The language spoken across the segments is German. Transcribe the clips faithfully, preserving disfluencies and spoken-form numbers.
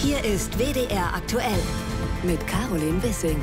Hier ist W D R aktuell mit Caroline Wissing.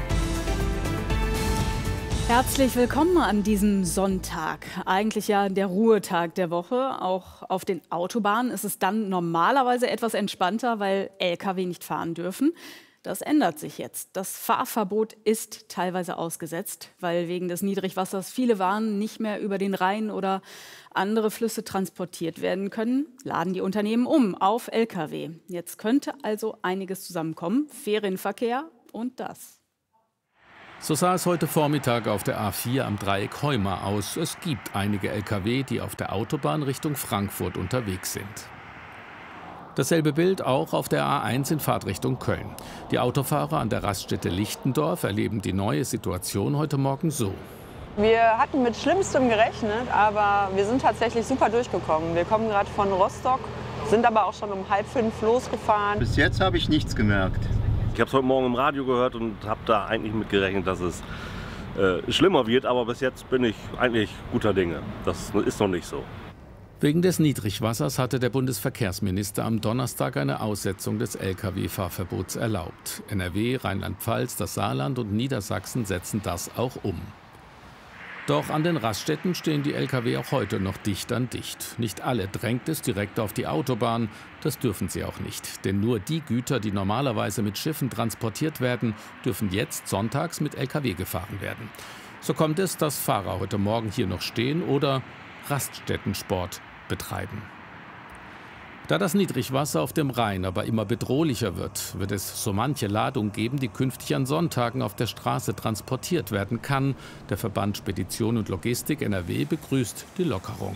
Herzlich willkommen an diesem Sonntag. Eigentlich ja der Ruhetag der Woche. Auch auf den Autobahnen ist es dann normalerweise etwas entspannter, weil L K W nicht fahren dürfen. Das ändert sich jetzt. Das Fahrverbot ist teilweise ausgesetzt, weil wegen des Niedrigwassers viele Waren nicht mehr über den Rhein oder andere Flüsse transportiert werden können, laden die Unternehmen um auf L K W. Jetzt könnte also einiges zusammenkommen. Ferienverkehr und das. So sah es heute Vormittag auf der A vier am Dreieck Heuma aus. Es gibt einige L K W, die auf der Autobahn Richtung Frankfurt unterwegs sind. Dasselbe Bild auch auf der A eins in Fahrtrichtung Köln. Die Autofahrer an der Raststätte Lichtendorf erleben die neue Situation heute Morgen so. Wir hatten mit Schlimmstem gerechnet, aber wir sind tatsächlich super durchgekommen. Wir kommen gerade von Rostock, sind aber auch schon um halb fünf losgefahren. Bis jetzt habe ich nichts gemerkt. Ich habe es heute Morgen im Radio gehört und habe da eigentlich mit gerechnet, dass es äh, schlimmer wird. Aber bis jetzt bin ich eigentlich guter Dinge. Das ist noch nicht so. Wegen des Niedrigwassers hatte der Bundesverkehrsminister am Donnerstag eine Aussetzung des L K W-Fahrverbots erlaubt. N R W, Rheinland-Pfalz, das Saarland und Niedersachsen setzen das auch um. Doch an den Raststätten stehen die L K W auch heute noch dicht an dicht. Nicht alle drängt es direkt auf die Autobahn. Das dürfen sie auch nicht. Denn nur die Güter, die normalerweise mit Schiffen transportiert werden, dürfen jetzt sonntags mit L K W gefahren werden. So kommt es, dass Fahrer heute Morgen hier noch stehen oder Raststättensport betreiben. Da das Niedrigwasser auf dem Rhein aber immer bedrohlicher wird, wird es so manche Ladung geben, die künftig an Sonntagen auf der Straße transportiert werden kann. Der Verband Spedition und Logistik N R W begrüßt die Lockerung.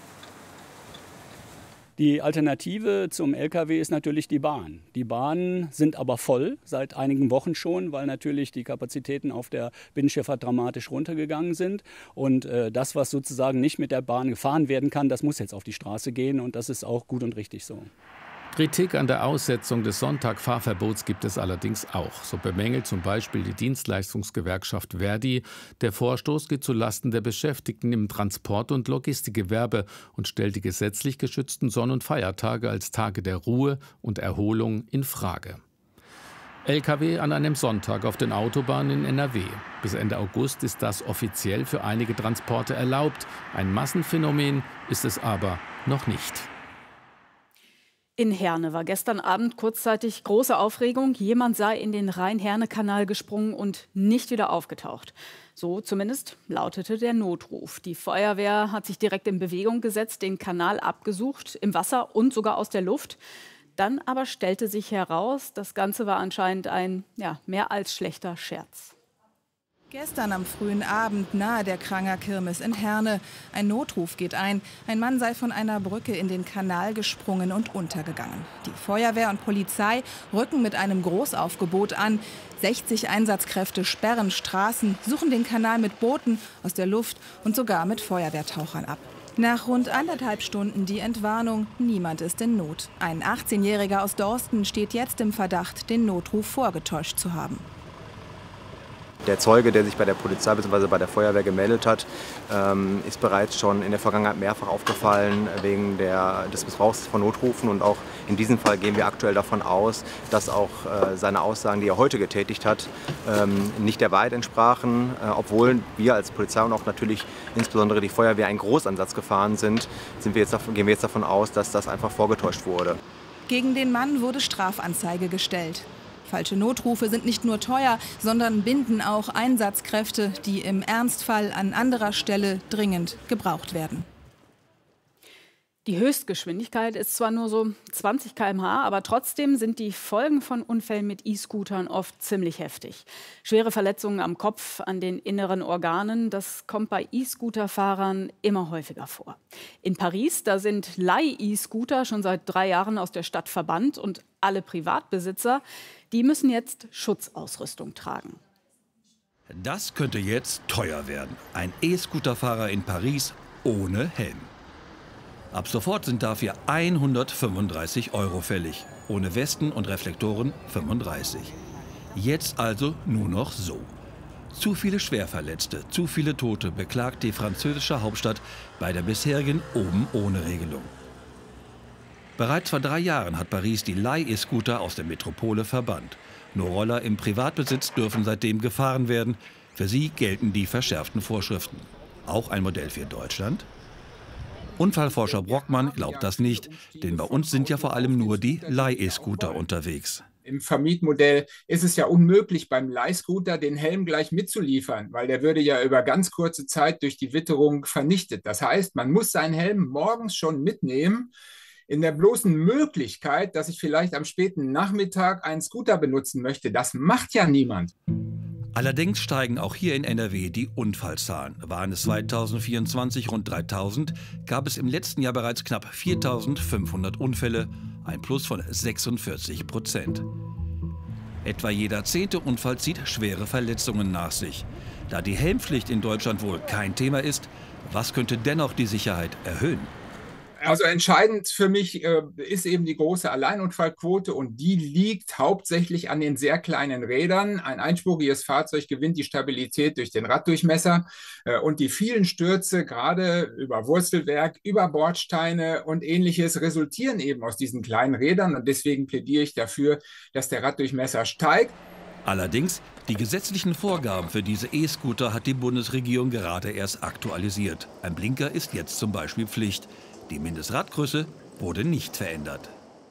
Die Alternative zum L K W ist natürlich die Bahn. Die Bahnen sind aber voll, seit einigen Wochen schon, weil natürlich die Kapazitäten auf der Binnenschifffahrt dramatisch runtergegangen sind. Und äh, das, was sozusagen nicht mit der Bahn gefahren werden kann, das muss jetzt auf die Straße gehen und das ist auch gut und richtig so. Kritik an der Aussetzung des Sonntagfahrverbots gibt es allerdings auch. So bemängelt zum Beispiel die Dienstleistungsgewerkschaft Verdi, der Vorstoß geht zulasten der Beschäftigten im Transport- und Logistikgewerbe und stellt die gesetzlich geschützten Sonn- und Feiertage als Tage der Ruhe und Erholung in Frage. L K W an einem Sonntag auf den Autobahnen in N R W. Bis Ende August ist das offiziell für einige Transporte erlaubt. Ein Massenphänomen ist es aber noch nicht. In Herne war gestern Abend kurzzeitig große Aufregung. Jemand sei in den Rhein-Herne-Kanal gesprungen und nicht wieder aufgetaucht. So zumindest lautete der Notruf. Die Feuerwehr hat sich direkt in Bewegung gesetzt, den Kanal abgesucht, im Wasser und sogar aus der Luft. Dann aber stellte sich heraus, das Ganze war anscheinend ein ja, mehr als schlechter Scherz. Gestern am frühen Abend nahe der Kranger Kirmes in Herne. Ein Notruf geht ein. Ein Mann sei von einer Brücke in den Kanal gesprungen und untergegangen. Die Feuerwehr und Polizei rücken mit einem Großaufgebot an. sechzig Einsatzkräfte sperren Straßen, suchen den Kanal mit Booten aus der Luft und sogar mit Feuerwehrtauchern ab. Nach rund anderthalb Stunden die Entwarnung, niemand ist in Not. Ein achtzehnjähriger aus Dorsten steht jetzt im Verdacht, den Notruf vorgetäuscht zu haben. Der Zeuge, der sich bei der Polizei bzw. bei der Feuerwehr gemeldet hat, ist bereits schon in der Vergangenheit mehrfach aufgefallen wegen der, des Missbrauchs von Notrufen. Und auch in diesem Fall gehen wir aktuell davon aus, dass auch seine Aussagen, die er heute getätigt hat, nicht der Wahrheit entsprachen. Obwohl wir als Polizei und auch natürlich insbesondere die Feuerwehr einen Großansatz gefahren sind, sind wir jetzt, gehen wir jetzt davon aus, dass das einfach vorgetäuscht wurde. Gegen den Mann wurde Strafanzeige gestellt. Falsche Notrufe sind nicht nur teuer, sondern binden auch Einsatzkräfte, die im Ernstfall an anderer Stelle dringend gebraucht werden. Die Höchstgeschwindigkeit ist zwar nur so zwanzig Kilometer pro Stunde, aber trotzdem sind die Folgen von Unfällen mit E-Scootern oft ziemlich heftig. Schwere Verletzungen am Kopf, an den inneren Organen, das kommt bei E-Scooter-Fahrern immer häufiger vor. In Paris, da sind Leih-E-Scooter schon seit drei Jahren aus der Stadt verbannt und alle Privatbesitzer, die müssen jetzt Schutzausrüstung tragen. Das könnte jetzt teuer werden. Ein E-Scooter-Fahrer in Paris ohne Helm. Ab sofort sind dafür hundertfünfunddreißig Euro fällig. Ohne Westen und Reflektoren fünfunddreißig. Jetzt also nur noch so. Zu viele Schwerverletzte, zu viele Tote beklagt die französische Hauptstadt bei der bisherigen Oben-ohne-Regelung. Bereits vor drei Jahren hat Paris die Leih-E-Scooter aus der Metropole verbannt. Nur Roller im Privatbesitz dürfen seitdem gefahren werden. Für sie gelten die verschärften Vorschriften. Auch ein Modell für Deutschland? Unfallforscher Brockmann glaubt das nicht, denn bei uns sind ja vor allem nur die Leih-E-Scooter unterwegs. Im Vermietmodell ist es ja unmöglich, beim Leihscooter den Helm gleich mitzuliefern, weil der würde ja über ganz kurze Zeit durch die Witterung vernichtet. Das heißt, man muss seinen Helm morgens schon mitnehmen, in der bloßen Möglichkeit, dass ich vielleicht am späten Nachmittag einen Scooter benutzen möchte. Das macht ja niemand. Allerdings steigen auch hier in N R W die Unfallzahlen. Waren es zweitausendvierundzwanzig rund dreitausend, gab es im letzten Jahr bereits knapp viertausendfünfhundert Unfälle, ein Plus von sechsundvierzig Prozent. Etwa jeder zehnte Unfall zieht schwere Verletzungen nach sich. Da die Helmpflicht in Deutschland wohl kein Thema ist, was könnte dennoch die Sicherheit erhöhen? Also entscheidend für mich äh, ist eben die große Alleinunfallquote und die liegt hauptsächlich an den sehr kleinen Rädern. Ein einspuriges Fahrzeug gewinnt die Stabilität durch den Raddurchmesser äh, und die vielen Stürze, gerade über Wurzelwerk, über Bordsteine und ähnliches, resultieren eben aus diesen kleinen Rädern und deswegen plädiere ich dafür, dass der Raddurchmesser steigt. Allerdings, die gesetzlichen Vorgaben für diese E-Scooter hat die Bundesregierung gerade erst aktualisiert. Ein Blinker ist jetzt zum Beispiel Pflicht. Die Mindestradgröße wurde nicht verändert.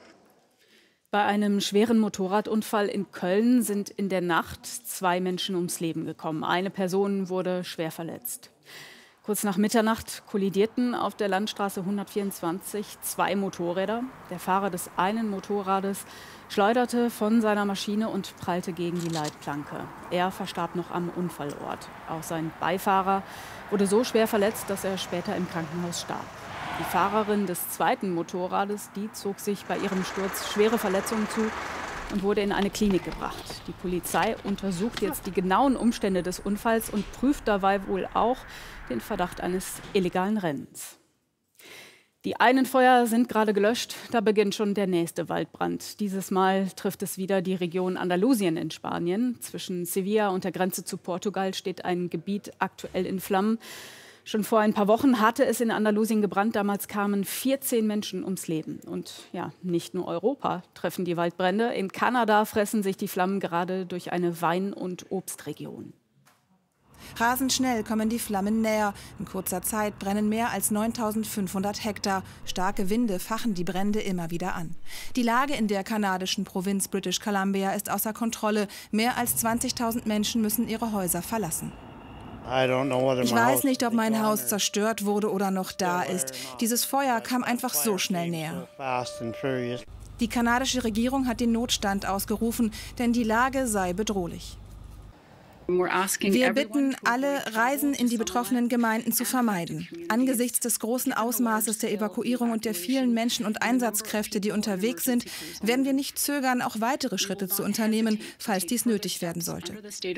Bei einem schweren Motorradunfall in Köln sind in der Nacht zwei Menschen ums Leben gekommen. Eine Person wurde schwer verletzt. Kurz nach Mitternacht kollidierten auf der Landstraße hundertvierundzwanzig zwei Motorräder. Der Fahrer des einen Motorrades schleuderte von seiner Maschine und prallte gegen die Leitplanke. Er verstarb noch am Unfallort. Auch sein Beifahrer wurde so schwer verletzt, dass er später im Krankenhaus starb. Die Fahrerin des zweiten Motorrades, die zog sich bei ihrem Sturz schwere Verletzungen zu und wurde in eine Klinik gebracht. Die Polizei untersucht jetzt die genauen Umstände des Unfalls und prüft dabei wohl auch den Verdacht eines illegalen Rennens. Die einen Feuer sind gerade gelöscht, da beginnt schon der nächste Waldbrand. Dieses Mal trifft es wieder die Region Andalusien in Spanien. Zwischen Sevilla und der Grenze zu Portugal steht ein Gebiet aktuell in Flammen. Schon vor ein paar Wochen hatte es in Andalusien gebrannt. Damals kamen vierzehn Menschen ums Leben. Und ja, nicht nur Europa treffen die Waldbrände. In Kanada fressen sich die Flammen gerade durch eine Wein- und Obstregion. Rasend schnell kommen die Flammen näher. In kurzer Zeit brennen mehr als neuntausendfünfhundert Hektar. Starke Winde fachen die Brände immer wieder an. Die Lage in der kanadischen Provinz British Columbia ist außer Kontrolle. Mehr als zwanzigtausend Menschen müssen ihre Häuser verlassen. Ich weiß nicht, ob mein Haus zerstört wurde oder noch da ist. Dieses Feuer kam einfach so schnell näher. Die kanadische Regierung hat den Notstand ausgerufen, denn die Lage sei bedrohlich. Wir bitten alle, Reisen in die betroffenen Gemeinden zu vermeiden. Angesichts des großen Ausmaßes der Evakuierung und der vielen Menschen und Einsatzkräfte, die unterwegs sind, werden wir nicht zögern, auch weitere Schritte zu unternehmen, falls dies nötig werden sollte.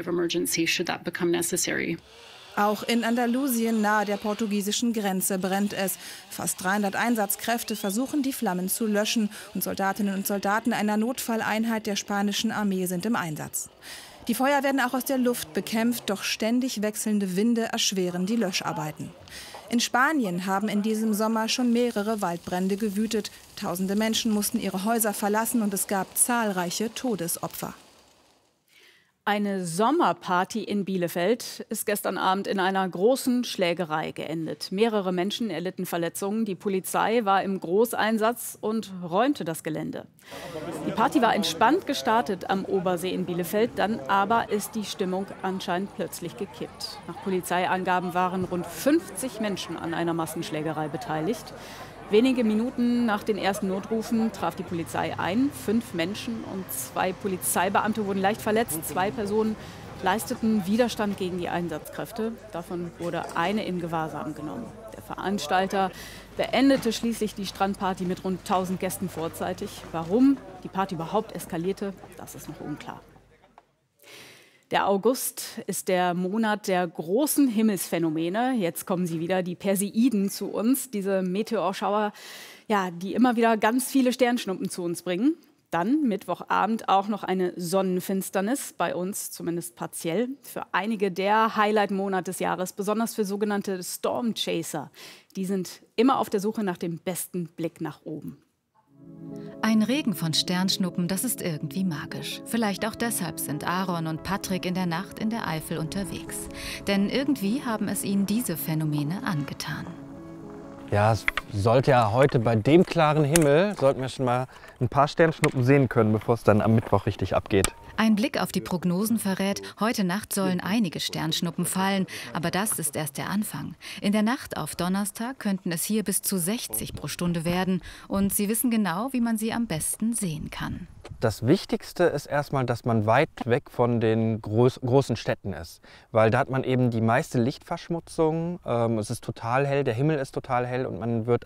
Auch in Andalusien nahe der portugiesischen Grenze brennt es. Fast dreihundert Einsatzkräfte versuchen, die Flammen zu löschen und Soldatinnen und Soldaten einer Notfalleinheit der spanischen Armee sind im Einsatz. Die Feuer werden auch aus der Luft bekämpft, doch ständig wechselnde Winde erschweren die Löscharbeiten. In Spanien haben in diesem Sommer schon mehrere Waldbrände gewütet. Tausende Menschen mussten ihre Häuser verlassen und es gab zahlreiche Todesopfer. Eine Sommerparty in Bielefeld ist gestern Abend in einer großen Schlägerei geendet. Mehrere Menschen erlitten Verletzungen. Die Polizei war im Großeinsatz und räumte das Gelände. Die Party war entspannt gestartet am Obersee in Bielefeld, dann aber ist die Stimmung anscheinend plötzlich gekippt. Nach Polizeiangaben waren rund fünfzig Menschen an einer Massenschlägerei beteiligt. Wenige Minuten nach den ersten Notrufen traf die Polizei ein. Fünf Menschen und zwei Polizeibeamte wurden leicht verletzt. Zwei Personen leisteten Widerstand gegen die Einsatzkräfte. Davon wurde eine in Gewahrsam genommen. Der Veranstalter beendete schließlich die Strandparty mit rund tausend Gästen vorzeitig. Warum die Party überhaupt eskalierte, das ist noch unklar. Der August ist der Monat der großen Himmelsphänomene. Jetzt kommen sie wieder, die Perseiden, zu uns. Diese Meteorschauer, ja, die immer wieder ganz viele Sternschnuppen zu uns bringen. Dann Mittwochabend auch noch eine Sonnenfinsternis, bei uns zumindest partiell. Für einige der Highlight-Monat des Jahres, besonders für sogenannte Storm Chaser. Die sind immer auf der Suche nach dem besten Blick nach oben. Ein Regen von Sternschnuppen, das ist irgendwie magisch. Vielleicht auch deshalb sind Aaron und Patrick in der Nacht in der Eifel unterwegs. Denn irgendwie haben es ihnen diese Phänomene angetan. Ja, es sollte ja heute bei dem klaren Himmel, sollten wir schon mal ein paar Sternschnuppen sehen können, bevor es dann am Mittwoch richtig abgeht. Ein Blick auf die Prognosen verrät, heute Nacht sollen einige Sternschnuppen fallen, aber das ist erst der Anfang. In der Nacht auf Donnerstag könnten es hier bis zu sechzig pro Stunde werden und sie wissen genau, wie man sie am besten sehen kann. Das Wichtigste ist erstmal, dass man weit weg von den groß, großen Städten ist, weil da hat man eben die meiste Lichtverschmutzung, ähm, es ist total hell, der Himmel ist total hell und man wird